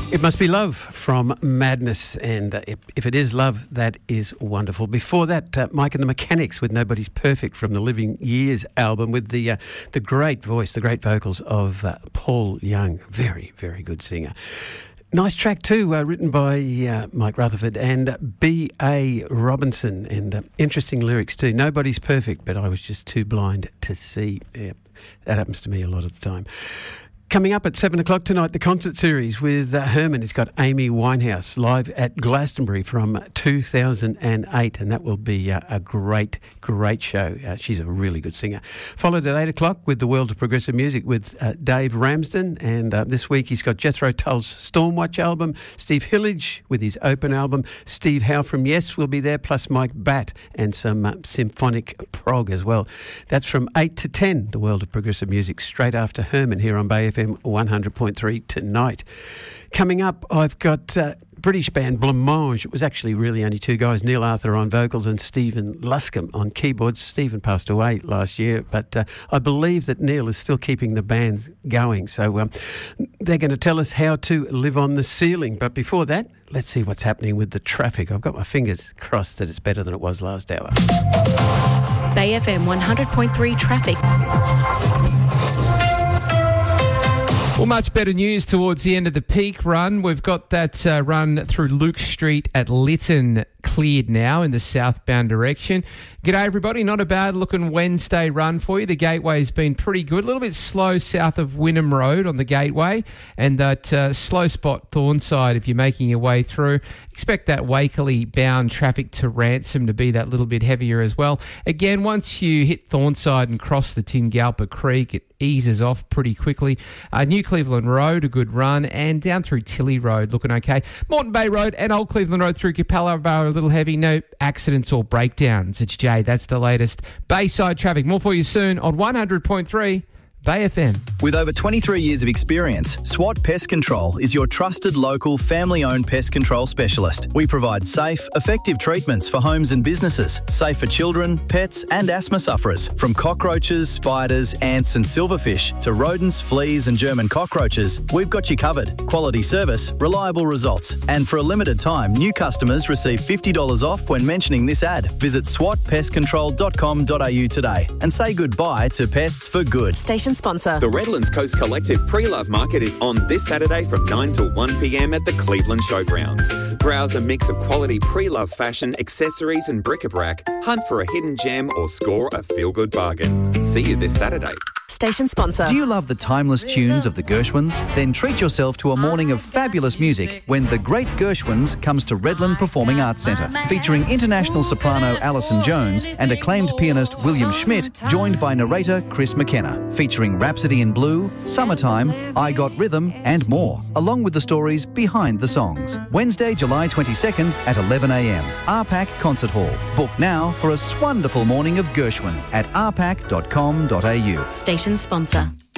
It Must Be Love from Madness, and if it is love, that is wonderful. Before that, Mike and the Mechanics with Nobody's Perfect from the Living Years album with the great voice, the great vocals of Paul Young. Very, very good singer. Nice track too, written by Mike Rutherford and B.A. Robinson, and interesting lyrics too. Nobody's perfect, but I was just too blind to see. Yeah, that happens to me a lot of the time. Coming up at 7 o'clock tonight, the concert series with Herman. It's got Amy Winehouse live at Glastonbury from 2008, and that will be a great, great show. She's a really good singer. Followed at 8 o'clock with the World of Progressive Music with Dave Ramsden, and this week he's got Jethro Tull's Stormwatch album, Steve Hillage with his Open album, Steve Howe from Yes will be there, plus Mike Batt and some symphonic prog as well. That's from 8 to 10, the World of Progressive Music, straight after Herman here on Bay FM 100.3 tonight. Coming up, I've got British band Blancmange. It was actually really only two guys, Neil Arthur on vocals and Stephen Luscombe on keyboards. Stephen passed away last year, but I believe that Neil is still keeping the band going. So they're going to tell us how to live on the ceiling. But before that, let's see what's happening with the traffic. I've got my fingers crossed that it's better than it was last hour. Bay FM 100.3 traffic. Well, much better news towards the end of the peak run. We've got that run through Luke Street at Lytton cleared now in the southbound direction. G'day everybody, not a bad looking Wednesday run for you. The gateway's been pretty good, a little bit slow south of Wynnum Road on the gateway, and that slow spot Thornside if you're making your way through. Expect that Wakerley bound traffic to Ransom to be that little bit heavier as well. Again, once you hit Thornside and cross the Tingalpa Creek, it eases off pretty quickly. New Cleveland Road, a good run, and down through Tilly Road looking okay. Moreton Bay Road and Old Cleveland Road through Capella Bar a little heavy. No accidents or breakdowns. It's Jay. That's the latest Bayside traffic. More for you soon on 100.3 Bay FM. With over 23 years of experience, SWAT Pest Control is your trusted local family-owned pest control specialist. We provide safe, effective treatments for homes and businesses, safe for children, pets and asthma sufferers. From cockroaches, spiders, ants and silverfish to rodents, fleas and German cockroaches, we've got you covered. Quality service, reliable results. And for a limited time, new customers receive $50 off when mentioning this ad. Visit swatpestcontrol.com.au today and say goodbye to pests for good. Station sponsor. The Redlands Coast Collective Pre-Love Market is on this Saturday from 9 till 1 p.m. at the Cleveland Showgrounds. Browse a mix of quality pre-love fashion, accessories and bric-a-brac, hunt for a hidden gem or score a feel-good bargain. See you this Saturday. Station sponsor. Do you love the timeless tunes of the Gershwins? Then treat yourself to a morning of fabulous music when the Great Gershwins comes to Redland Performing Arts Centre, featuring international soprano Alison Jones and acclaimed pianist William Schmidt, joined by narrator Chris McKenna, featuring Rhapsody in Blue, Summertime, I Got Rhythm and more, along with the stories behind the songs. Wednesday, July 22nd at 11 a.m. RPAC Concert Hall. Book now for a wonderful morning of Gershwin at rpac.com.au. Station sponsor.